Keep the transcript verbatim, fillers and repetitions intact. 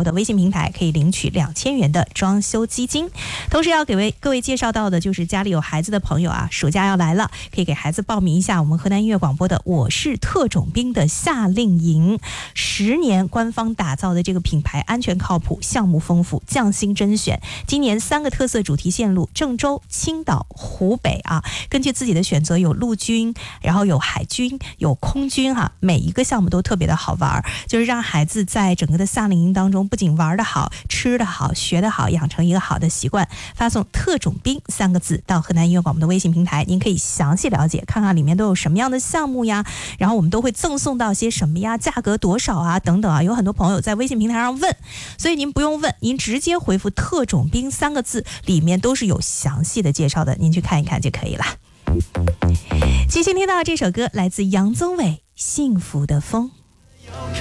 播的微信平台，可以领取两千元的装修基金。同时要给位各位介绍到的就是家里有孩子的朋友啊，暑假要来了，可以给孩子报名一下我们河南音乐广播的我是特种兵的夏令营。十年官方打造的这个品牌，安全靠谱，项目丰富，匠心甄选。今年三个特色主题线路，郑州、青岛、湖北啊，根据自己的选择，有陆军，然后有海军，有空军哈、啊，每一个项目都特别的好玩，就是让孩子在整个的夏令营当中，不仅玩得好，吃得好，学得好，养成一个好的习惯。发送特种兵三个字到河南音乐广播的微信平台，您可以详细了解，看看里面都有什么样的项目呀，然后我们都会赠送到些什么呀，价格多少啊等等啊，有很多朋友在微信平台上问，所以您不用问，您直接回复特种兵三个字，里面都是有详细的介绍的，您去看一看就可以了。继续听到这首歌来自杨宗纬，幸福的风。